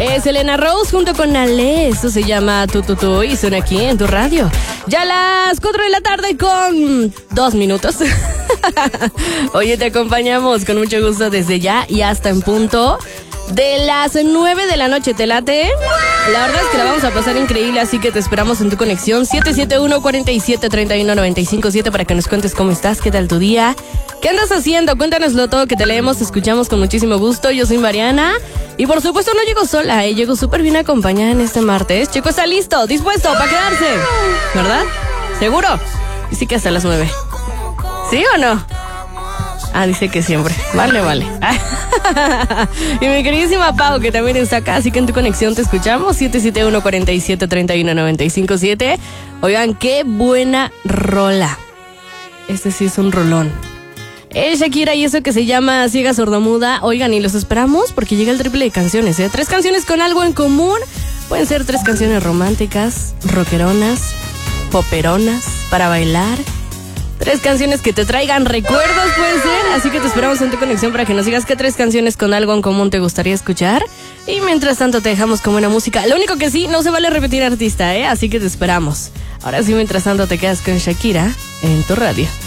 Es Elena Rose junto con Ale. Esto se llama Tu y suena aquí en tu radio. Ya a las 4 de la tarde con 2 minutos. Oye, te acompañamos con mucho gusto desde ya y hasta en punto de las 9 de la noche. ¿Te late? La verdad es que la vamos a pasar increíble, así que te esperamos en tu conexión 771-47-31-95-7 para que nos cuentes cómo estás, qué tal tu día, qué andas haciendo. Cuéntanoslo todo, que te leemos, te escuchamos con muchísimo gusto. Yo soy Mariana y por supuesto no llego sola, llego súper bien acompañada en este martes. Chico, está listo, dispuesto para quedarse, ¿verdad? ¿Seguro? Y sí que hasta las 9. ¿Sí o no? Ah, dice que siempre. Vale. Y mi queridísima Pau, que también está acá, así que en tu conexión te escuchamos 771-47-31-95-7. Oigan, qué buena rola. Este sí es un rolón. Shakira y eso que se llama Ciega Sordomuda. Oigan, y los esperamos porque llega el triple de canciones, 3 canciones con algo en común. Pueden ser 3 canciones románticas, rockeronas, poperonas, para bailar. 3 canciones que te traigan recuerdos, puede ser. Así que te esperamos en tu conexión para que nos digas qué 3 canciones con algo en común te gustaría escuchar. Y mientras tanto te dejamos con buena música. Lo único que sí, no se vale repetir artista, Así que te esperamos. Ahora sí, mientras tanto te quedas con Shakira en tu radio.